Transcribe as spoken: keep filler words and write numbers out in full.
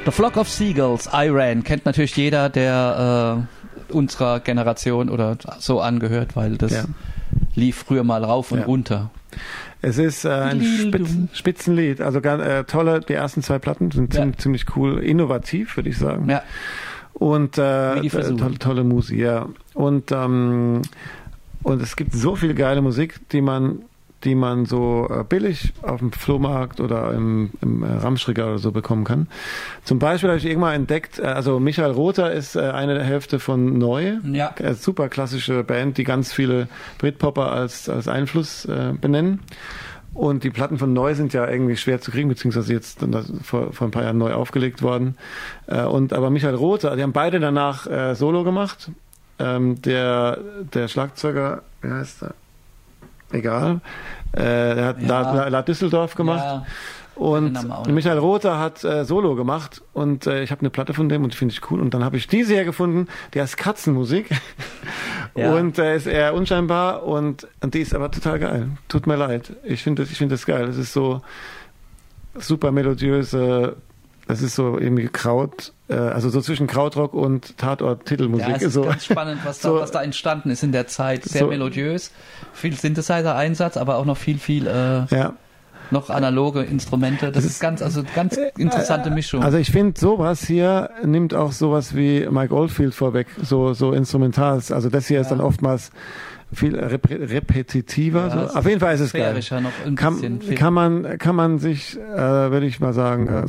The Flock of Seagulls, I Ran, kennt natürlich jeder, der äh, unserer Generation oder so angehört, weil das ja. lief früher mal rauf und ja. runter. Es ist äh, ein Spitzen, Spitzenlied, also ganz, äh, tolle, die ersten zwei Platten sind ja. ziemlich, ziemlich cool, innovativ, würde ich sagen. Ja. Und äh, tolle, tolle Musik, ja. Und, ähm, und es gibt so viel geile Musik, die man die man so äh, billig auf dem Flohmarkt oder im, im äh, Ramschregal oder so bekommen kann. Zum Beispiel habe ich irgendwann entdeckt, äh, also Michael Rother ist äh, eine der Hälfte von Neu, ja. äh, super klassische Band, die ganz viele Britpopper als, als Einfluss äh, benennen. Und die Platten von Neu sind ja irgendwie schwer zu kriegen, beziehungsweise jetzt vor, vor ein paar Jahren neu aufgelegt worden. Äh, und aber Michael Rother, die haben beide danach äh, Solo gemacht. Ähm, der, der Schlagzeuger, wie heißt der? Egal. Äh, er hat ja. La Düsseldorf gemacht. Ja. Und Michael Rother hat äh, Solo gemacht und äh, ich habe eine Platte von dem und die finde ich cool. Und dann habe ich diese hier gefunden, die heißt Katzenmusik. Ja. Und äh, ist eher unscheinbar und, und die ist aber total geil. Tut mir leid. Ich finde das, ich finde das geil. Es ist so super melodiöse, es ist so irgendwie Kraut, äh, also so zwischen Krautrock und Tatort-Titelmusik. Ja, es ist so. ganz spannend, was da, so, was da entstanden ist in der Zeit. Sehr so melodiös, viel Synthesizer-Einsatz, aber auch noch viel, viel äh, ja. noch analoge Instrumente. Das, das ist ganz, also ganz interessante Mischung. Also ich finde, sowas hier nimmt auch sowas wie Mike Oldfield vorweg, so, so Instrumentals. Also das hier ja. ist dann oftmals viel rep repetitiver. Ja, so. Auf jeden Fall ist es geil. Noch ein kann, kann man, kann man sich, äh, würde ich mal sagen, äh,